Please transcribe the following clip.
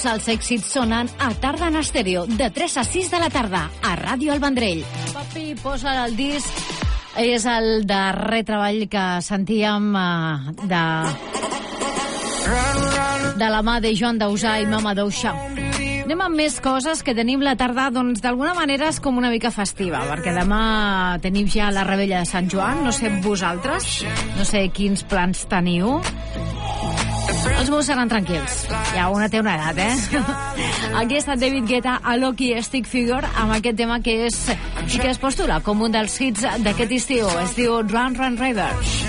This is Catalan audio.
Tots els èxits sonen a Tarda en Estèreo, de 3 a 6 de la tarda, a Ràdio El Vendrell. Papi, posa el disc. És el darrer treball que sentíem de la mà de Joan Dausà i Mama Dausà. Anem amb més coses que tenim la tarda, doncs d'alguna manera és com una mica festiva, perquè demà tenim ja la Rebella de Sant Joan, no sé vosaltres, no sé quins plans teniu. Els meus seran tranquils. Ja una té una edat, Aquí està David Guetta, a Loki Stick Figure, amb aquest tema que es postula com un dels hits d'aquest estiu. Es diu Run Run River.